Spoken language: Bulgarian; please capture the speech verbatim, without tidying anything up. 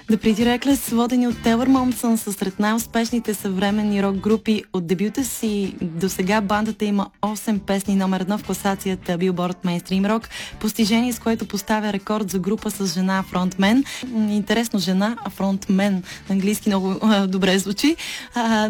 The Pretty Reckless, водени от Тейлър Момсън, са сред най-успешните съвременни рок групи. От дебюта си до сега бандата има осем песни, номер едно в класацията Billboard Mainstream Rock, постижение, с което поставя рекорд за група с жена фронтмен. Интересно, жена, а фронтмен на английски много а, добре звучи. А,